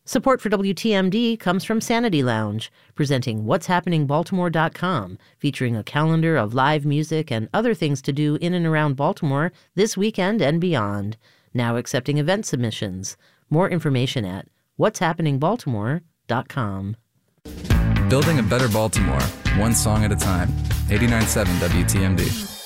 Support for WTMD comes from Sanity Lounge, presenting what'shappeningbaltimore.com, featuring a calendar of live music and other things to do in and around Baltimore this weekend and beyond. Now accepting event submissions. More information at what'shappeningbaltimore.com. Building a better Baltimore, one song at a time. 89.7 WTMD.